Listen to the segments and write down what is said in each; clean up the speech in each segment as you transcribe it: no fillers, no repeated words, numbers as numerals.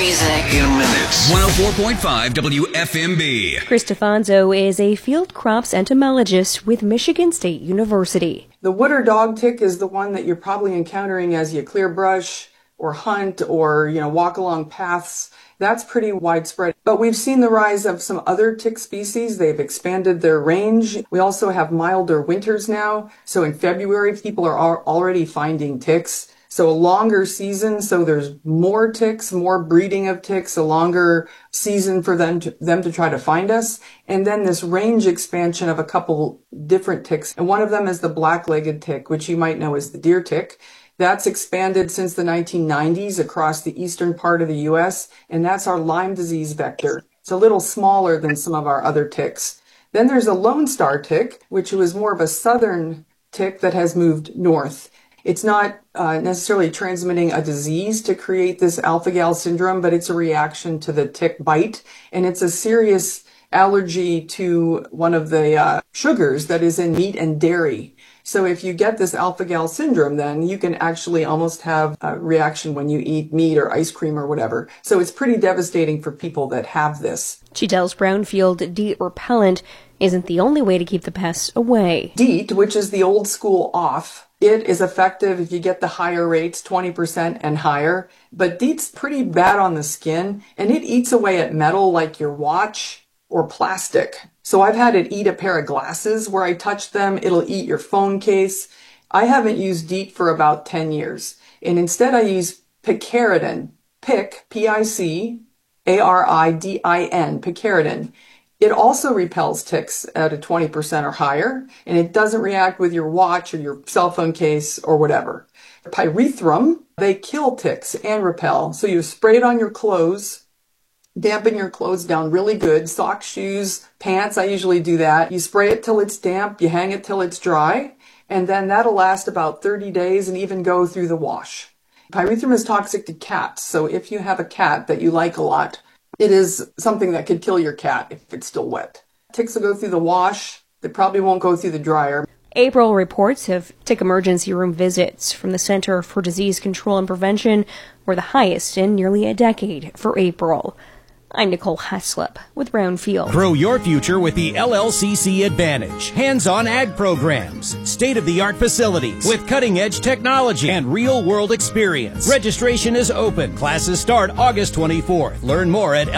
music in minutes. 104.5 WFMB. Chris Stefanzo is a field crops entomologist with Michigan State University. The wood or dog tick is the one that you're probably encountering as you clear brush or hunt or, walk along paths. That's pretty widespread. But we've seen the rise of some other tick species. They've expanded their range. We also have milder winters now. So in February, people are already finding ticks. So a longer season, so there's more ticks, more breeding of ticks, a longer season for them to try to find us. And then this range expansion of a couple different ticks. And one of them is the black-legged tick, which you might know as the deer tick. That's expanded since the 1990s across the eastern part of the U.S., and that's our Lyme disease vector. It's a little smaller than some of our other ticks. Then there's a Lone Star tick, which was more of a southern tick that has moved north. It's not necessarily transmitting a disease to create this alpha-gal syndrome, but it's a reaction to the tick bite, and it's a serious allergy to one of the sugars that is in meat and dairy. So if you get this alpha-gal syndrome, then you can actually almost have a reaction when you eat meat or ice cream or whatever. So it's pretty devastating for people that have this. She tells Brownfield DEET repellent isn't the only way to keep the pests away. DEET, which is the old school off, it is effective if you get the higher rates, 20% and higher. But DEET's pretty bad on the skin, and it eats away at metal like your watch or plastic. So I've had it eat a pair of glasses where I touch them. It'll eat your phone case. I haven't used DEET for about 10 years. And instead I use picaridin, P-I-C-A-R-I-D-I-N, picaridin. It also repels ticks at a 20% or higher, and it doesn't react with your watch or your cell phone case or whatever. Pyrethrum, they kill ticks and repel. So you spray it on your clothes, dampen your clothes down really good, socks, shoes, pants, I usually do that. You spray it till it's damp, you hang it till it's dry, and then that'll last about 30 days and even go through the wash. Pyrethrum is toxic to cats, so if you have a cat that you like a lot, it is something that could kill your cat if it's still wet. Ticks will go through the wash, they probably won't go through the dryer. April reports of tick emergency room visits from the Center for Disease Control and Prevention were the highest in nearly a decade for April. I'm Nicole Heslop with Brownfield. Grow your future with the LLCC Advantage. Hands-on ag programs, state-of-the-art facilities with cutting-edge technology and real-world experience. Registration is open. Classes start August 24th. Learn more at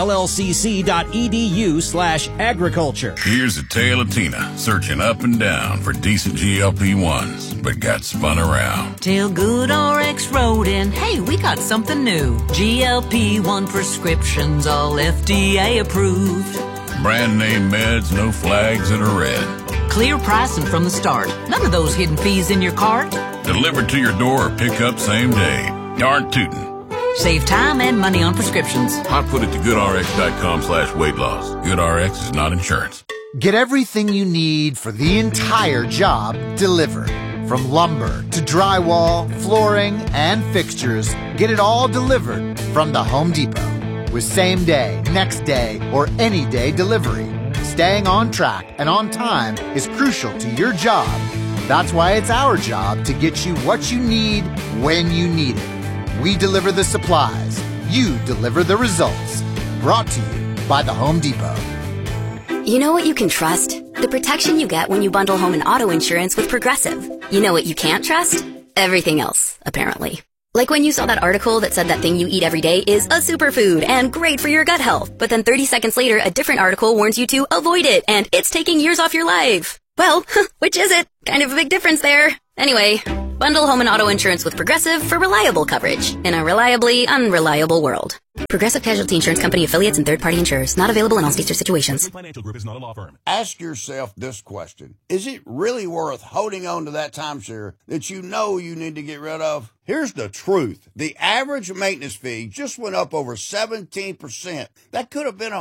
llcc.edu/agriculture. Here's a tale of Tina searching up and down for decent GLP-1s, but got spun around. Till Good RX wrote in, hey, we got something new. GLP-1 prescriptions, all FDA approved. Brand name meds, no flags that are red. Clear pricing from the start. None of those hidden fees in your cart. Delivered to your door or pick up same day. Darn tootin'. Save time and money on prescriptions. Hot put it to goodrx.com/weight loss. GoodRx is not insurance. Get everything you need for the entire job delivered. From lumber to drywall, flooring, and fixtures, get it all delivered from the Home Depot. With same day, next day, or any day delivery. Staying on track and on time is crucial to your job. That's why it's our job to get you what you need when you need it. We deliver the supplies. You deliver the results. Brought to you by the Home Depot. You know what you can trust? The protection you get when you bundle home and auto insurance with Progressive. You know what you can't trust? Everything else, apparently. Like when you saw that article that said that thing you eat every day is a superfood and great for your gut health. But then 30 seconds later, a different article warns you to avoid it and it's taking years off your life. Well, which is it? Kind of a big difference there. Anyway, bundle home and auto insurance with Progressive for reliable coverage in a reliably unreliable world. Progressive Casualty Insurance Company affiliates and third-party insurers. Not available in all states or situations. Financial Group is not a law firm. Ask yourself this question. Is it really worth holding on to that timeshare that you know you need to get rid of? Here's the truth. The average maintenance fee just went up over 17%. That could have been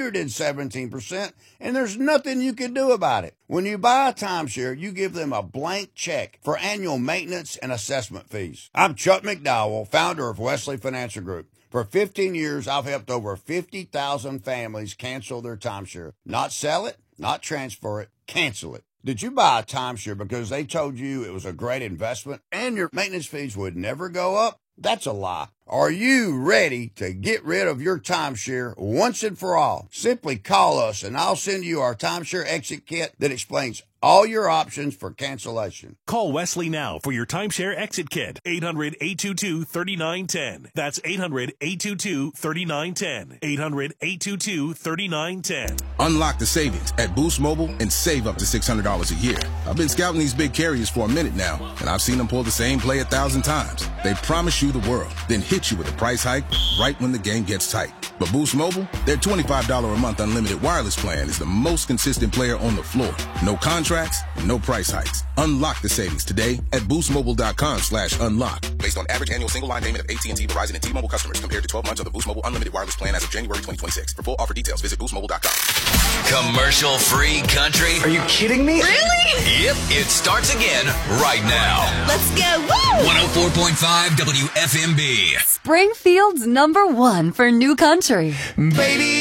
117%, and there's nothing you can do about it. When you buy a timeshare, you give them a blank check for annual maintenance and assessment fees. I'm Chuck McDowell, founder of Wesley Financial Group. For 15 years, I've helped over 50,000 families cancel their timeshare. Not sell it, not transfer it, cancel it. Did you buy a timeshare because they told you it was a great investment and your maintenance fees would never go up? That's a lie. Are you ready to get rid of your timeshare once and for all? Simply call us and I'll send you our timeshare exit kit that explains all your options for cancellation. Call Wesley now for your timeshare exit kit. 800-822-3910. That's 800-822-3910. 800-822-3910. Unlock the savings at Boost Mobile and save up to $600 a year. I've been scouting these big carriers for a minute now, and I've seen them pull the same play 1,000 times. They promise you the world, then hit you with a price hike right when the game gets tight. But Boost Mobile, their $25 a month unlimited wireless plan is the most consistent player on the floor. No contracts, no price hikes. Unlock the savings today at boostmobile.com/unlock. Based on average annual single line payment of AT&T, Verizon, and T-Mobile customers compared to 12 months of the Boost Mobile unlimited wireless plan as of January 2026. For full offer details, visit boostmobile.com. Commercial-free country. Are you kidding me? Really? Yep, it starts again right now. Let's go. Woo! 104.5 WFMB. Springfield's #1 for new country. Baby.